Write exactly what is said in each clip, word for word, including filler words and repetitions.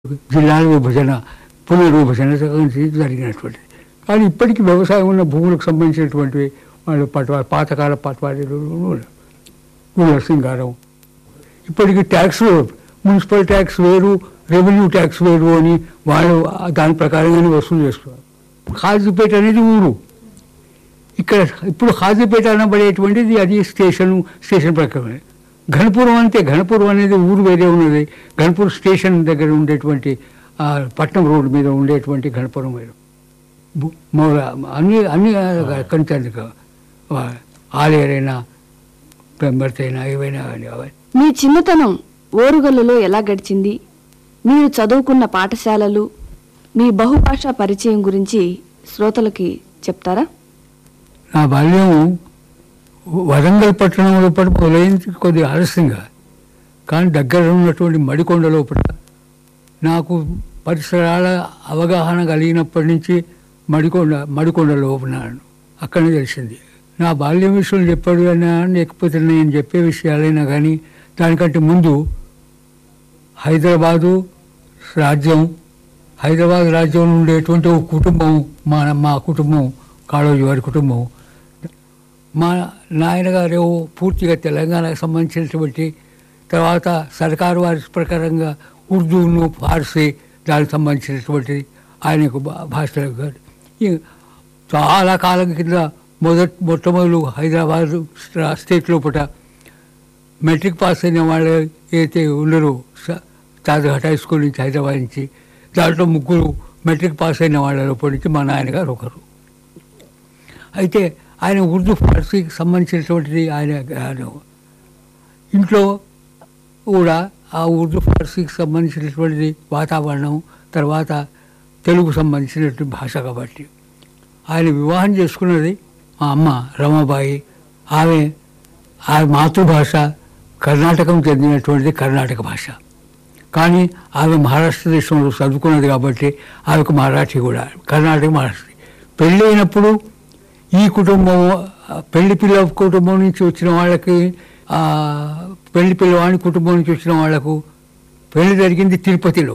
జిల్లాల విభజన, పునర్విభజన గురించి జరిగినటువంటిది. కానీ ఇప్పటికీ వ్యవసాయం ఉన్న భూములకు సంబంధించినటువంటివి వాళ్ళు పట్వా పాతకాల పట్వారీలు ఊళ్ళ సింగారం. ఇప్పటికీ ట్యాక్స్ మున్సిపల్ ట్యాక్స్ వేరు, రెవెన్యూ ట్యాక్స్ వేరు అని వాళ్ళు దాని ప్రకారంగానే వసూలు చేస్తున్నారు. హాజీపేట అనేది ఊరు. ఇక్కడ ఇప్పుడు హాజీపేట అనబడేటువంటిది అది స్టేషను, స్టేషన్ ప్రకారమే. ఘనపురం అంతే, ఘనపురం అనేది ఊరు వేరే ఉన్నది. ఘనపురం స్టేషన్ దగ్గర ఉండేటువంటి పట్నం రోడ్డు మీద ఉండేటువంటి ఘనపురం వేరు. మౌల అన్ని అన్ని కంచాలి ఆలేరైనా పెంబర్తైనా ఏవైనా కానీ. మీ చిన్నతనం ఓరుగల్లులో ఎలా గడిచింది? మీరు చదువుకున్న పాఠశాలలు, మీ బహుభాషా పరిచయం గురించి శ్రోతలకి చెప్తారా? నా బాల్యం వరంగల్ పట్టణం లోపల మొదలైంది కొద్దిగా ఆలస్యంగా, కానీ దగ్గర ఉన్నటువంటి మడికొండ లోపల నాకు పరిసరాల అవగాహన కలిగినప్పటి నుంచి మడికొండ మడికొండలో ఉన్నాను. అక్కడనే తెలిసింది. నా బాల్యం విషయం చెప్పాడు అయినా లేకపోతే నేను చెప్పే విషయాలైనా కానీ దానికంటే ముందు హైదరాబాదు రాజ్యం, హైదరాబాద్ రాజ్యంలో ఉండేటువంటి ఒక కుటుంబం, మా మా కుటుంబం, కాళోజీ వారి కుటుంబం. మా నాయనగారు పూర్తిగా తెలంగాణకు సంబంధించినటువంటి, తర్వాత సర్కారు వారి ప్రకారంగా ఉర్దూను, ఫార్సీ దానికి సంబంధించినటువంటి ఆయనకు భాషలు గారు చాలా కాలం కింద మొదటి మొట్టమొదలు హైదరాబాద్ స్టేట్ లోపల మెట్రిక్ పాస్ అయిన వాళ్ళు అయితే ఉండరు చాదఘాట్ హై స్కూల్ నుంచి, హైదరాబాద్ నుంచి. దాంట్లో ముగ్గురు మెట్రిక్ పాస్ అయిన వాళ్ళ లోపల నుంచి మా నాయనగారు ఒకరు. అయితే ఆయన ఉర్దూ, ఫార్సీకి సంబంధించినటువంటిది ఆయన ఇంట్లో కూడా ఆ ఉర్దూ, ఫార్సీకి సంబంధించినటువంటిది వాతావరణం, తర్వాత తెలుగు సంబంధించినటువంటి భాష కాబట్టి ఆయన వివాహం చేసుకున్నది మా అమ్మ రమాబాయి. ఆమె ఆ మాతృభాష కర్ణాటకం చెందినటువంటిది, కర్ణాటక భాష. కానీ ఆమె మహారాష్ట్ర దేశంలో చదువుకున్నది కాబట్టి ఆమెకు మరాఠీ కూడా, కర్ణాటక మహారాష్ట్ర. పెళ్ళి అయినప్పుడు ఈ కుటుంబం, పెళ్లి పిల్ల కుటుంబం నుంచి వచ్చిన వాళ్ళకి, పెళ్లి పిల్లవాడి కుటుంబం నుంచి వచ్చిన వాళ్లకు పెళ్లి జరిగింది తిరుపతిలో.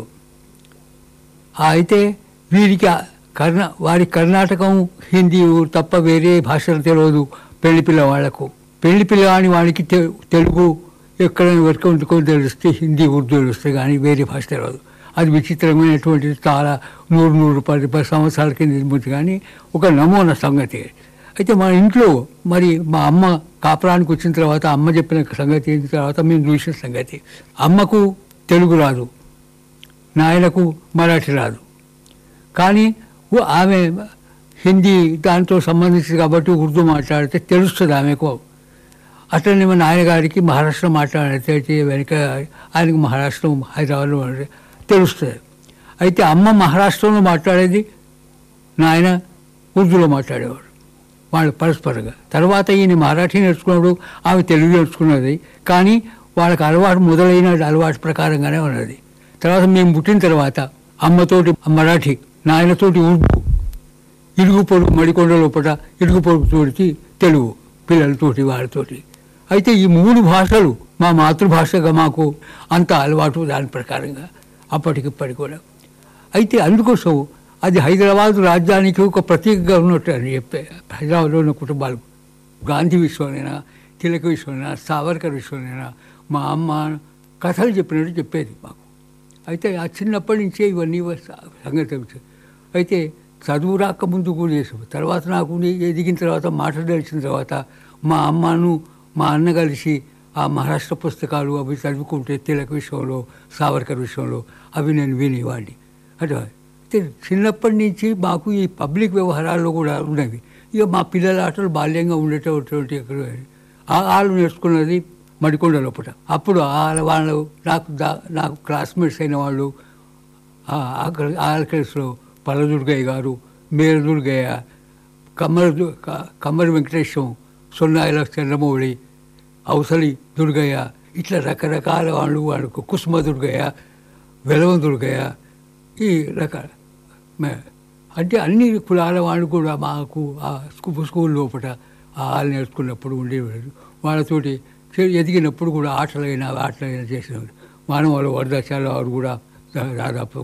అయితే వీరికి కర్ణ వారి కర్ణాటకం, హిందీ తప్ప వేరే భాషలు తెలియదు పెళ్లి పిల్లవాళ్లకు. పెళ్లి పిల్లవాడి వాడికి తెలుగు ఎక్కడైనా వరకు వండుకొని తెలిస్తే హిందీ, ఉర్దూ తెలుస్తే కానీ వేరే భాష తెలియదు. అది విచిత్రమైనటువంటిది. చాలా నూరు నూరు పది పది సంవత్సరాల కింద నిర్మించి కానీ ఒక నమూనా సంగతి. అయితే మా ఇంట్లో మరి మా అమ్మ కాపురానికి వచ్చిన తర్వాత అమ్మ చెప్పిన సంగతి అయిన తర్వాత మేము చూసిన సంగతి, అమ్మకు తెలుగు రాదు, నాయనకు మరాఠీ రాదు. కానీ ఆమె హిందీ దాంతో సంబంధించింది కాబట్టి ఉర్దూ మాట్లాడితే తెలుస్తుంది ఆమెకు. అట్లనే మా నాయనగారికి మహారాష్ట్ర మాట్లాడితే వెనక ఆయనకు మహారాష్ట్ర, హైదరాబాద్లో తెలుస్తుంది. అయితే అమ్మ మహారాష్ట్రలో మాట్లాడేది, నాయన ఉర్దూలో మాట్లాడేవాడు వాళ్ళు పరస్పరంగా. తర్వాత ఈయన మరాఠీ నేర్చుకున్నాడు, ఆమె తెలుగు నేర్చుకున్నది. కానీ వాళ్ళకి అలవాటు మొదలైన అలవాటు ప్రకారంగానే ఉన్నది. తర్వాత మేము పుట్టిన తర్వాత అమ్మతోటి మరాఠీ, నాయనతోటి ఉర్దూ, ఇరుగు పొరుగు మడికొండ లోపల ఇరుగు పొరుగుతోటి తెలుగు పిల్లలతోటి వాళ్ళతోటి. అయితే ఈ మూడు భాషలు మా మాతృభాషగా మాకు అంత అలవాటు దాని ప్రకారంగా అప్పటికిప్పటికి కూడా. అయితే అందుకోసం అది హైదరాబాదు రాజ్యానికి ఒక ప్రతీకగా ఉన్నట్టు అని చెప్పే హైదరాబాద్లో ఉన్న కుటుంబాలు. గాంధీ విషయంలోనైనా, తిలక విషయంలోనైనా, సావర్కర్ విషయంలోనైనా మా అమ్మ కథలు చెప్పినట్టు చెప్పేది మాకు. అయితే ఆ చిన్నప్పటి నుంచే ఇవన్నీ సంగతి. అయితే చదువు రాక ముందు కూడా చేసాం. తర్వాత నాకు ఎదిగిన తర్వాత, మాటలు తెలిసిన తర్వాత మా అమ్మను మా అన్న కలిసి ఆ మహారాష్ట్ర పుస్తకాలు అవి చదువుకుంటే తిలక విషయంలో, సావర్కర్ విషయంలో అవి నేను వినేవాడిని. అట్లా అయితే చిన్నప్పటి నుంచి మాకు ఈ పబ్లిక్ వ్యవహారాల్లో కూడా ఉన్నవి. ఇక మా పిల్లల ఆటలు బాల్యంగా ఉండేటటువంటి వాళ్ళు నేర్చుకున్నది మడికొండ లోపల. అప్పుడు వాళ్ళు నాకు దా నాకు క్లాస్మేట్స్ అయిన వాళ్ళు ఆల్కల్స్లో పల్లదుర్గయ్య గారు, మేర దుర్గయ్య, కమ్మర కమ్మరి వెంకటేశం, సొన్నాయిల చంద్రమౌళి, అవసలి దుర్గయ్య, ఇట్లా రకరకాల వాళ్ళు వాళ్ళకు కుసుమ దుర్గయ్య, వెలవ దుర్గయ్య, ఈ రకాల అంటే అన్ని కులాల వాళ్ళు కూడా మాకు ఆ స్కూల్ లోపల వాళ్ళు నేర్చుకున్నప్పుడు ఉండేవాడు. వాళ్ళతోటి ఎదిగినప్పుడు కూడా ఆటలైనా ఆటలైనా చేసినవాడు. మానవాళ్ళు వరదాచార్య వారు కూడా దాదాపు